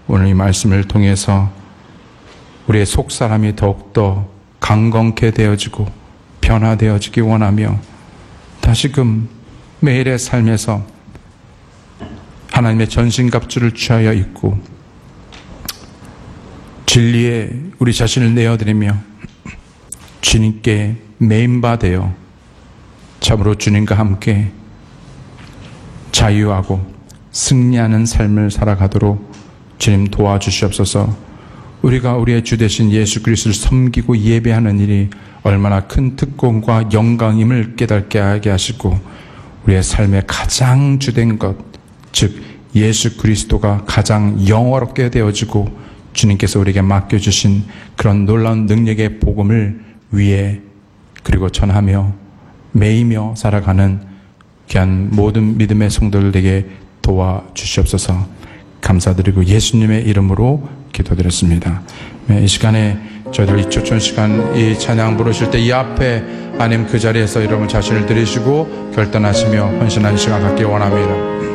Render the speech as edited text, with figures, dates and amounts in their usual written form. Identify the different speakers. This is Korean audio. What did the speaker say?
Speaker 1: 오늘 이 말씀을 통해서 우리의 속사람이 더욱더 강건케 되어지고 변화되어지기 원하며 다시금 매일의 삶에서 하나님의 전신갑주를 취하여 입고 진리에 우리 자신을 내어드리며 주님께 메인바 되어 참으로 주님과 함께 자유하고 승리하는 삶을 살아가도록 주님 도와주시옵소서. 우리가 우리의 주 되신 예수 그리스도를 섬기고 예배하는 일이 얼마나 큰 특권과 영광임을 깨닫게 하게 하시고 우리의 삶의 가장 주된 것, 즉 예수 그리스도가 가장 영화롭게 되어지고 주님께서 우리에게 맡겨주신 그런 놀라운 능력의 복음을 위해 그리고 전하며 매이며 살아가는 귀한 모든 믿음의 성도들에게 도와주시옵소서. 감사드리고 예수님의 이름으로 기도드렸습니다. 이 시간에 저희들 이 초청 시간 이 찬양 부르실 때 이 앞에 하나님 그 자리에서 여러분 자신을 드리시고 결단하시며 헌신하는 시간 갖길 원합니다.